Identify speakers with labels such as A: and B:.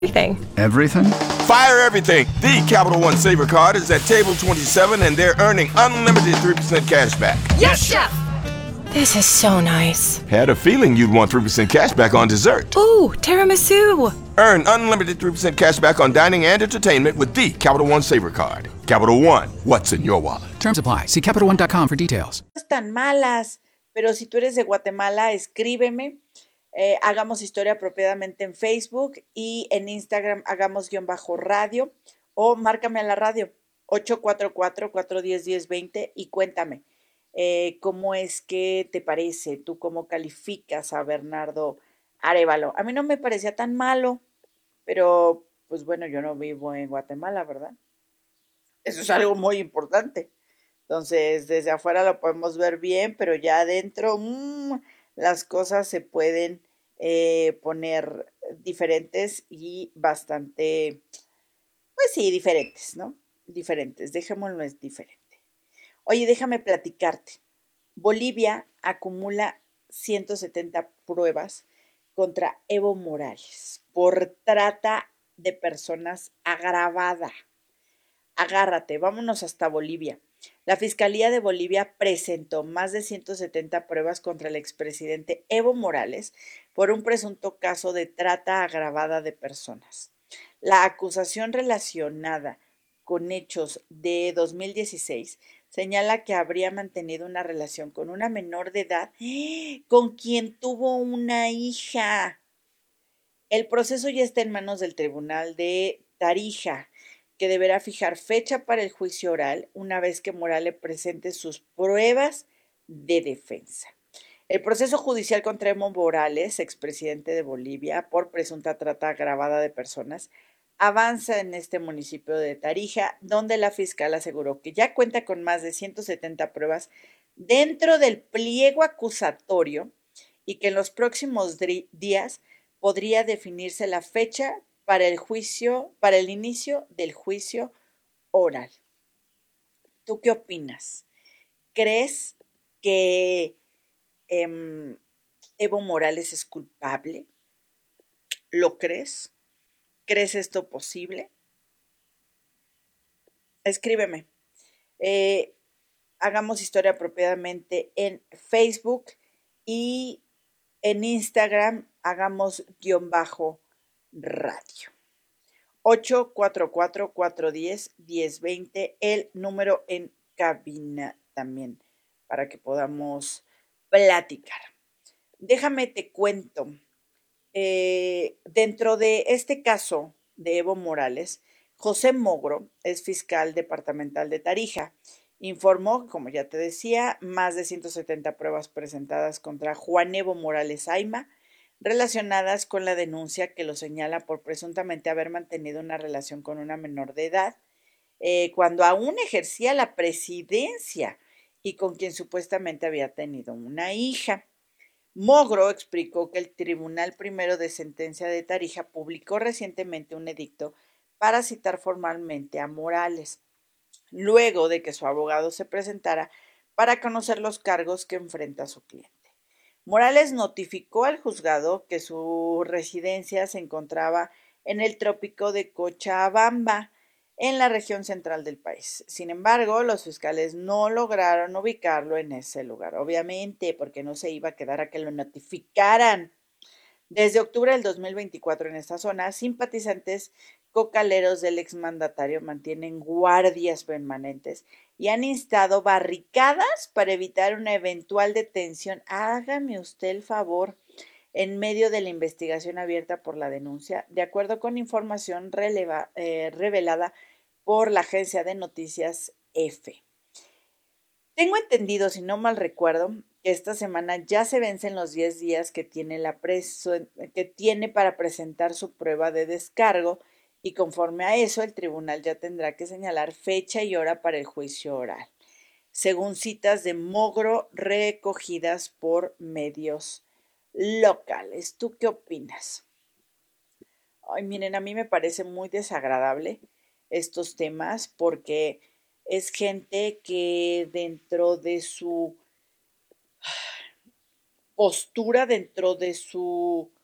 A: Everything.
B: Everything?
C: Fire everything. The Capital One Saver Card is at table 27 and they're earning unlimited 3% cash back.
A: Yes, Chef! This is so nice.
C: Had a feeling you'd want 3% cash back on dessert.
A: Ooh, tiramisu!
C: Earn unlimited 3% cash back on dining and entertainment with the Capital One Saver Card. Capital One, what's in your wallet?
B: Terms apply. See CapitalOne.com for details.
D: Tan malas, pero si tú eres de Guatemala, escríbeme. Hagamos historia apropiadamente en Facebook y en Instagram hagamos_radio o márcame a la radio 844-410-1020 y cuéntame cómo es que te parece, tú cómo calificas a Bernardo Arévalo. A mí no me parecía tan malo, pero pues bueno, yo no vivo en Guatemala, ¿verdad? Eso es algo muy importante. Entonces, desde afuera lo podemos ver bien, pero ya adentro las cosas se pueden poner diferentes y bastante, pues sí, diferentes, ¿no? Diferentes, dejémoslo es diferente. Oye, déjame platicarte. Bolivia acumula 170 pruebas contra Evo Morales por trata de personas agravada. Agárrate, vámonos hasta Bolivia. La Fiscalía de Bolivia presentó más de 170 pruebas contra el expresidente Evo Morales por un presunto caso de trata agravada de personas. La acusación relacionada con hechos de 2016 señala que habría mantenido una relación con una menor de edad con quien tuvo una hija. El proceso ya está en manos del Tribunal de Tarija, que deberá fijar fecha para el juicio oral una vez que Morales presente sus pruebas de defensa. El proceso judicial contra Evo Morales, expresidente de Bolivia, por presunta trata agravada de personas, avanza en este municipio de Tarija, donde la fiscal aseguró que ya cuenta con más de 170 pruebas dentro del pliego acusatorio y que en los próximos días podría definirse la fecha para el inicio del juicio oral. ¿Tú qué opinas? ¿Crees que Evo Morales es culpable? ¿Lo crees? ¿Crees esto posible? Escríbeme. Hagamos historia apropiadamente en Facebook y en Instagram hagamos_radio. 844-410-1020, el número en cabina también, para que podamos platicar. Déjame te cuento, dentro de este caso de Evo Morales, José Mogro es fiscal departamental de Tarija. Informó, como ya te decía, más de 170 pruebas presentadas contra Juan Evo Morales Ayma, relacionadas con la denuncia que lo señala por presuntamente haber mantenido una relación con una menor de edad cuando aún ejercía la presidencia y con quien supuestamente había tenido una hija. Mogro explicó que el Tribunal Primero de Sentencia de Tarija publicó recientemente un edicto para citar formalmente a Morales, luego de que su abogado se presentara para conocer los cargos que enfrenta su cliente. Morales notificó al juzgado que su residencia se encontraba en el trópico de Cochabamba, en la región central del país. Sin embargo, los fiscales no lograron ubicarlo en ese lugar, obviamente, porque no se iba a quedar a que lo notificaran. Desde octubre del 2024 en esta zona, simpatizantes cocaleros del exmandatario mantienen guardias permanentes y han instado barricadas para evitar una eventual detención. Hágame usted el favor, en medio de la investigación abierta por la denuncia, de acuerdo con información revelada por la agencia de noticias EFE. Tengo entendido, si no mal recuerdo, que esta semana ya se vencen los 10 días que tiene para presentar su prueba de descargo y conforme a eso el tribunal ya tendrá que señalar fecha y hora para el juicio oral, según citas de Mogro recogidas por medios locales. ¿Tú qué opinas? Ay, miren, a mí me parece muy desagradable estos temas porque es gente que dentro de su postura, dentro de su